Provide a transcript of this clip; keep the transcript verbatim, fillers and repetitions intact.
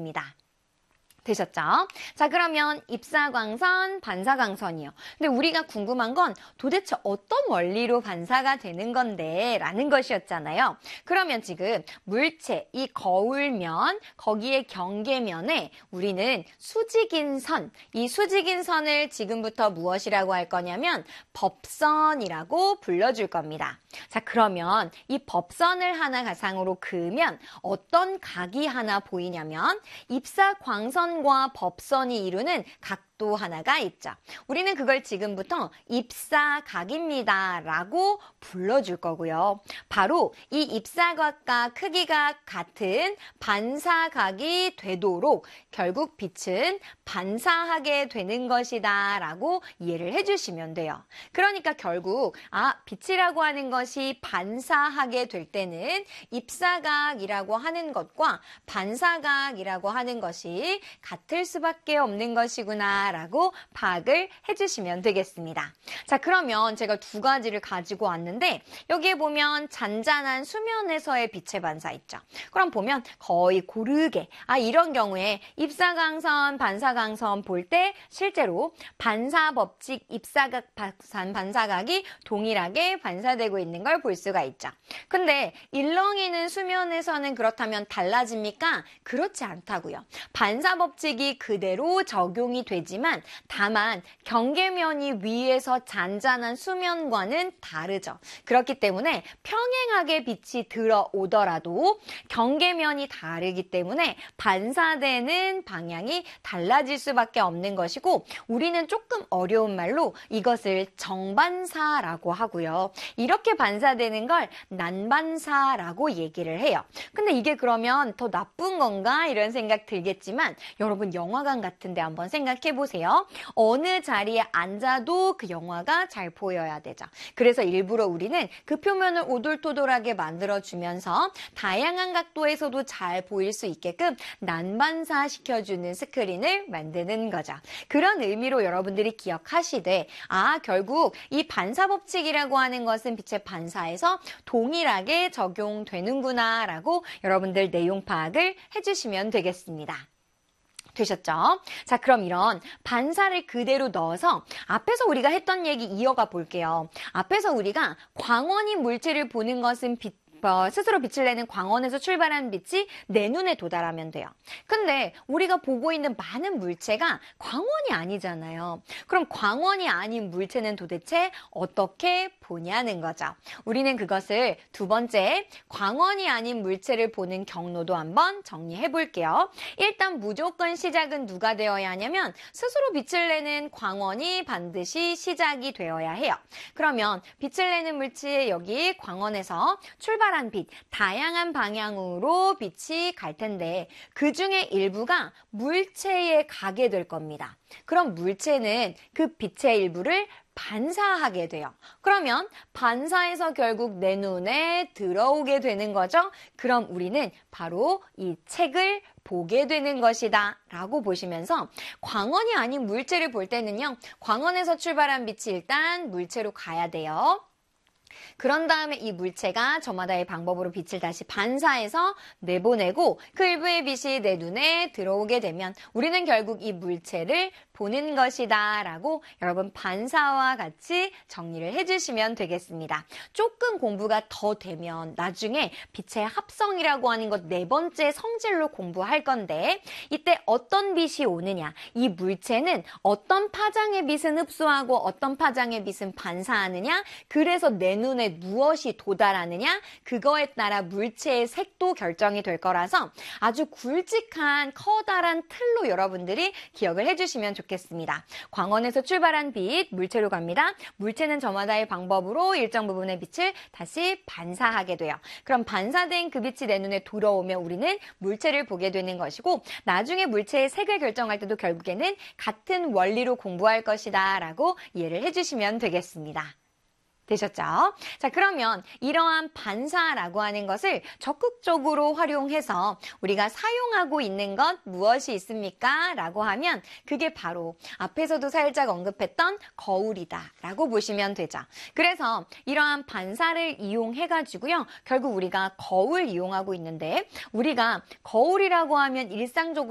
되겠습니다. 되셨죠? 자, 그러면 입사광선, 반사광선이요. 근데 우리가 궁금한 건 도대체 어떤 원리로 반사가 되는 건데 라는 것이었잖아요. 그러면 지금 물체, 이 거울면, 거기에 경계면에 우리는 수직인 선, 이 수직인 선을 지금부터 무엇이라고 할 거냐면 법선이라고 불러줄 겁니다. 자, 그러면 이 법선을 하나 가상으로 그으면 어떤 각이 하나 보이냐면 입사광선 과 법선이 이루는 각도 하나가 있죠. 우리는 그걸 지금부터 입사각입니다 라고 불러줄 거고요. 바로 이 입사각과 크기가 같은 반사각이 되도록 결국 빛은 반사하게 되는 것이다 라고 이해를 해주시면 돼요. 그러니까 결국 아 빛이라고 하는 것이 반사하게 될 때는 입사각이라고 하는 것과 반사각이라고 하는 것이 같을 수밖에 없는 것이구나 라고 파악을 해주시면 되겠습니다. 자, 그러면 제가 두 가지를 가지고 왔는데 여기에 보면 잔잔한 수면에서의 빛의 반사 있죠. 그럼 보면 거의 고르게 아 이런 경우에 입사광선, 반사광선 볼 때 실제로 반사법칙, 입사각, 반사각이 동일하게 반사되고 있는 걸 볼 수가 있죠. 근데 일렁이는 수면에서는 그렇다면 달라집니까? 그렇지 않다고요. 반사법칙이 그대로 적용이 되지만 다만 경계면이 위에서 잔잔한 수면과는 다르죠. 그렇기 때문에 평행하게 빛이 들어오더라도 경계면이 다르기 때문에 반사되는 방향이 달라질 수밖에 없는 것이고 우리는 조금 어려운 말로 이것을 정반사라고 하고요. 이렇게 반사되는 걸 난반사라고 얘기를 해요. 근데 이게 그러면 더 나쁜 건가? 이런 생각 들겠지만 여러분 영화관 같은 데 한번 생각해 보세요. 어느 자리에 앉아도 그 영화가 잘 보여야 되죠. 그래서 일부러 우리는 그 표면을 오돌토돌하게 만들어주면서 다양한 각도에서도 잘 보일 수 있게끔 난반사 시켜주는 스크린을 만드는 거죠. 그런 의미로 여러분들이 기억하시되 아 결국 이 반사법칙이라고 하는 것은 빛의 반사에서 동일하게 적용되는구나 라고 여러분들 내용 파악을 해주시면 되겠습니다. 되셨죠? 자, 그럼 이런 반사를 그대로 넣어서 앞에서 우리가 했던 얘기 이어가 볼게요. 앞에서 우리가 광원이 물체를 보는 것은 빛 어, 스스로 빛을 내는 광원에서 출발하는 빛이 내 눈에 도달하면 돼요. 근데 우리가 보고 있는 많은 물체가 광원이 아니잖아요. 그럼 광원이 아닌 물체는 도대체 어떻게 보냐는 거죠. 우리는 그것을 두 번째 광원이 아닌 물체를 보는 경로도 한번 정리해 볼게요. 일단 무조건 시작은 누가 되어야 하냐면 스스로 빛을 내는 광원이 반드시 시작이 되어야 해요. 그러면 빛을 내는 물체 여기 광원에서 출발 한 빛, 다양한 방향으로 빛이 갈 텐데 그 중에 일부가 물체에 가게 될 겁니다. 그럼 물체는 그 빛의 일부를 반사하게 돼요. 그러면 반사해서 결국 내 눈에 들어오게 되는 거죠. 그럼 우리는 바로 이 책을 보게 되는 것이다 라고 보시면서 광원이 아닌 물체를 볼 때는요. 광원에서 출발한 빛이 일단 물체로 가야 돼요. 그런 다음에 이 물체가 저마다의 방법으로 빛을 다시 반사해서 내보내고 그 일부의 빛이 내 눈에 들어오게 되면 우리는 결국 이 물체를 보는 것이다 라고 여러분 반사와 같이 정리를 해주시면 되겠습니다. 조금 공부가 더 되면 나중에 빛의 합성이라고 하는 것 네 번째 성질로 공부할 건데 이때 어떤 빛이 오느냐 이 물체는 어떤 파장의 빛은 흡수하고 어떤 파장의 빛은 반사하느냐 그래서 내 눈에 무엇이 도달하느냐 그거에 따라 물체의 색도 결정이 될 거라서 아주 굵직한 커다란 틀로 여러분들이 기억을 해주시면 좋겠습니다. 광원에서 출발한 빛 물체로 갑니다. 물체는 저마다의 방법으로 일정 부분의 빛을 다시 반사하게 돼요. 그럼 반사된 그 빛이 내 눈에 들어오면 우리는 물체를 보게 되는 것이고 나중에 물체의 색을 결정할 때도 결국에는 같은 원리로 공부할 것이다 라고 이해를 해주시면 되겠습니다. 되셨죠? 자, 그러면 이러한 반사라고 하는 것을 적극적으로 활용해서 우리가 사용하고 있는 것 무엇이 있습니까? 라고 하면 그게 바로 앞에서도 살짝 언급했던 거울이다 라고 보시면 되죠. 그래서 이러한 반사를 이용해가지고요. 결국 우리가 거울 이용하고 있는데 우리가 거울이라고 하면 일상적으로